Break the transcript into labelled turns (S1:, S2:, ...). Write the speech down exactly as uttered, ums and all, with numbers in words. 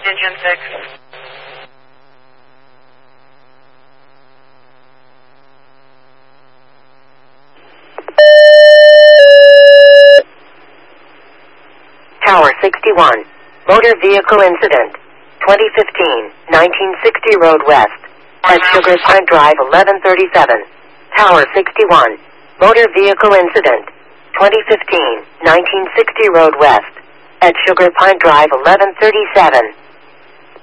S1: engine six.
S2: Tower sixty-one. Motor vehicle incident. twenty fifteen, nineteen sixty Road West. At Sugar Pine Drive eleven thirty-seven. Tower sixty-one. Motor vehicle incident. twenty fifteen, nineteen sixty Road West. At Sugar Pine Drive eleven thirty-seven.